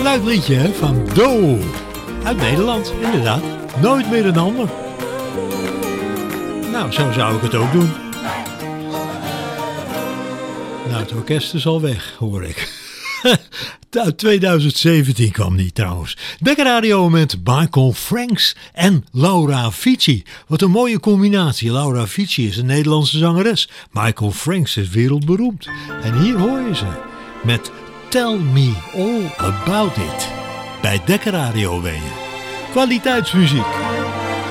leuk liedje hè, van Do. Uit Nederland, inderdaad. Nooit meer een ander. Nou, zo zou ik het ook doen. Nou, het orkest is al weg, hoor ik. Uit 2017 kwam die trouwens. Dekker Radio met Michael Franks en Laura Fici. Wat een mooie combinatie. Laura Fici is een Nederlandse zangeres. Michael Franks is wereldberoemd. En hier hoor je ze met Tell Me All About It. Bij Dekker Radio ben je. Kwaliteitsmuziek.